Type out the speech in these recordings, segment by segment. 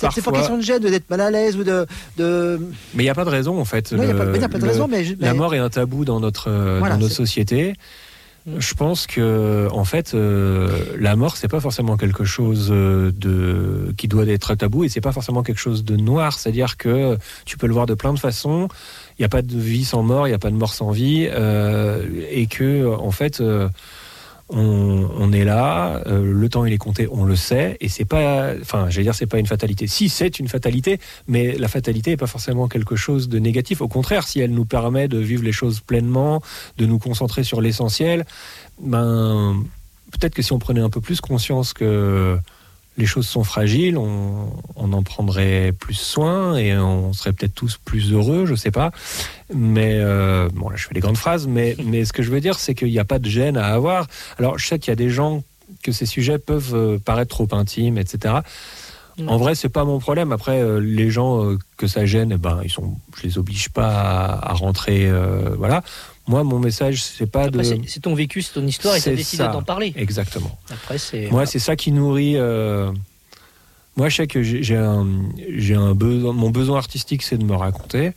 C'est pas question de gêne, d'être mal à l'aise ou de... Mais il n'y a pas de raison, en fait. Non, il n'y a pas de raison, mais... La mort est un tabou dans notre société. Je pense que, en fait, la mort, c'est pas forcément quelque chose qui doit être tabou, et c'est pas forcément quelque chose de noir. C'est-à-dire que tu peux le voir de plein de façons. Il n'y a pas de vie sans mort, il n'y a pas de mort sans vie, et que, en fait, on est là. Le temps il est compté, on le sait, et c'est pas, c'est pas une fatalité. Si, c'est une fatalité, mais la fatalité n'est pas forcément quelque chose de négatif. Au contraire, si elle nous permet de vivre les choses pleinement, de nous concentrer sur l'essentiel, peut-être que si on prenait un peu plus conscience que les choses sont fragiles, on en prendrait plus soin et on serait peut-être tous plus heureux, je sais pas. Mais là je fais des grandes phrases, mais ce que je veux dire, c'est qu'il n'y a pas de gêne à avoir. Alors je sais qu'il y a des gens que ces sujets peuvent paraître trop intimes, etc. En vrai, c'est pas mon problème. Après, les gens que ça gêne, je les oblige pas à rentrer, voilà. Moi, mon message, c'est pas c'est ton vécu, c'est ton histoire, et tu as décidé d'en parler. Exactement. Après, c'est ça qui nourrit. Moi, je sais que j'ai un besoin. Mon besoin artistique, c'est de me raconter.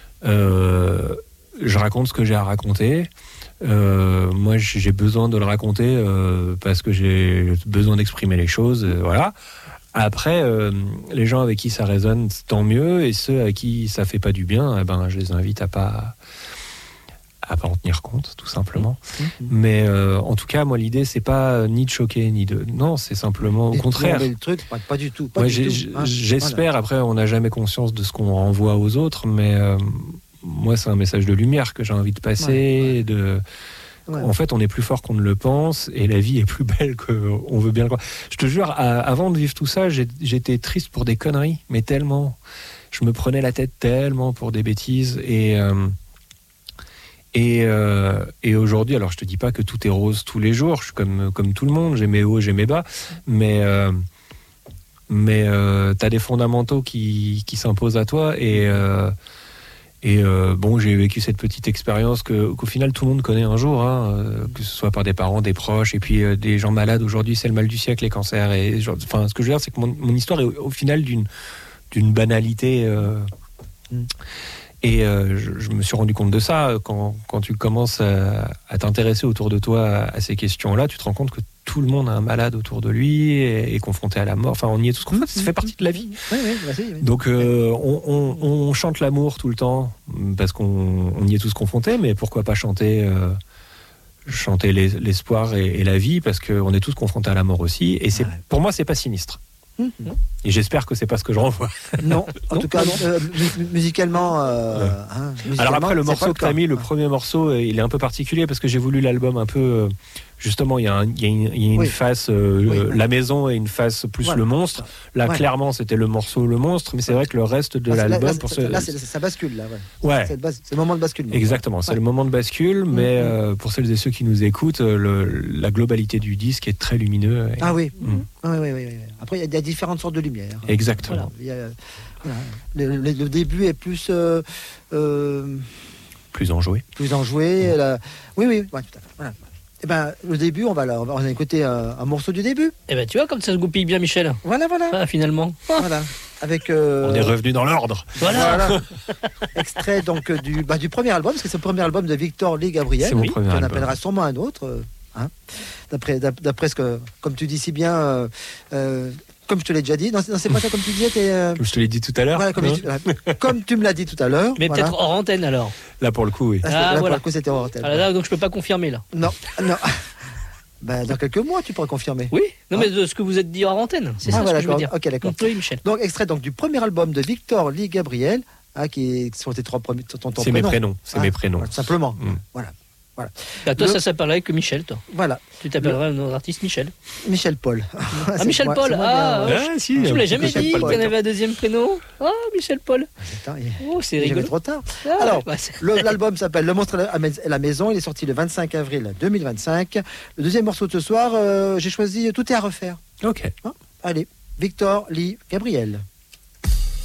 Je raconte ce que j'ai à raconter. Moi, j'ai besoin de le raconter parce que j'ai besoin d'exprimer les choses. Voilà. Après, les gens avec qui ça résonne, tant mieux, et ceux à qui ça fait pas du bien, je les invite à pas en tenir compte, tout simplement. Mais en tout cas, moi, l'idée, c'est pas ni de choquer, ni de... Non, c'est simplement au contraire. Le truc, pas du tout. J'espère, après, on n'a jamais conscience de ce qu'on renvoie aux autres, mais moi, c'est un message de lumière que j'ai envie de passer, En fait, on est plus fort qu'on ne le pense, et la vie est plus belle qu'on veut bien le croire. Je te jure, avant de vivre tout ça, j'étais triste pour des conneries, mais tellement. Je me prenais la tête tellement pour des bêtises, et aujourd'hui, alors je te dis pas que tout est rose tous les jours, je suis comme tout le monde, j'ai mes hauts, j'ai mes bas, mais t'as des fondamentaux qui s'imposent à toi, et j'ai vécu cette petite expérience qu'au final tout le monde connaît un jour, que ce soit par des parents, des proches, et puis des gens malades. Aujourd'hui, c'est le mal du siècle, les cancers. Ce que je veux dire, c'est que mon histoire est au final d'une banalité. Et je me suis rendu compte de ça quand tu commences à t'intéresser autour de toi à ces questions-là. Tu te rends compte que tout le monde a un malade autour de lui et est confronté à la mort. Enfin, on y est tous confrontés. Ça fait partie de la vie. Donc, on chante l'amour tout le temps parce qu'on y est tous confrontés. Mais pourquoi pas chanter l'espoir et la vie, parce qu'on est tous confrontés à la mort aussi. Et pour moi, c'est pas sinistre. Et j'espère que c'est pas ce que je renvoie. Non, en tout cas, musicalement. Alors après, le morceau que tu as mis, le premier morceau, il est un peu particulier parce que j'ai voulu l'album un peu. Justement, il y a une face, la maison, et une face plus le monstre. Là, clairement, c'était le morceau Le Monstre, mais c'est vrai que le reste de l'album. Ça bascule, là. Ouais. C'est le moment de basculement. Exactement, c'est le moment de bascule, mais pour celles et ceux qui nous écoutent, la globalité du disque est très lumineux. Oui. Après, il y a différentes sortes de lumière. Exactement. Le début est plus enjoué. Oui, tout à fait. Voilà. Le début, on va écouter un morceau du début. Tu vois, comme ça se goupille bien, Michel. Voilà. Finalement. Voilà. Avec. On est revenu dans l'ordre. Voilà. Extrait donc du premier album, parce que c'est le premier album de Victor Lee Gabriel. C'est mon premier album. On appellera sûrement un autre. D'après ce que, comme tu dis si bien. Comme je te l'ai déjà dit, non, c'est pas ça comme tu disais. Comme je te l'ai dit tout à l'heure. Voilà, comme tu me l'as dit tout à l'heure. Mais peut-être hors antenne alors. Là pour le coup, oui. Pour le coup, c'était hors antenne. Là, donc je peux pas confirmer là. Non. Dans quelques mois, tu pourras confirmer. Oui. Non, mais de ce que vous êtes dit hors antenne, c'est ça ce que je veux dire. Ok, d'accord. Oui, Michel. Donc extrait du premier album de Victor Lee Gabriel, qui sont tes trois premiers. C'est mes prénoms. C'est mes prénoms. Voilà, simplement. Voilà. Toi, ça s'appellerait que Michel, toi. Voilà. Tu t'appellerais notre artiste Michel. Michel Paul. Michel Paul. Si. Tu me l'as jamais dit qu'il y en avait un deuxième prénom. Michel Paul. C'est rigolo. Trop tard. Alors, l'album s'appelle Le Monstre et la Maison. Il est sorti le 25 avril 2025. Le deuxième morceau de ce soir, j'ai choisi Tout est à refaire. Ok. Allez, Victor Lee Gabriel.